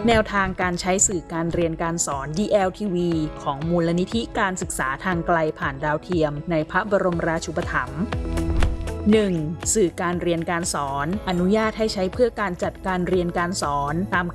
แนวทางการใช้สื่อการเรียนการสอน DLTV ของมูลนิธิการศึกษาทางไกลผ่านดาวเทียมในพระบรมราชูปถัมภ์ 1. สื่อการเรียนการสอนอนุญาตให้ใช้เพื่อการจัดการเรียนการสอนตาม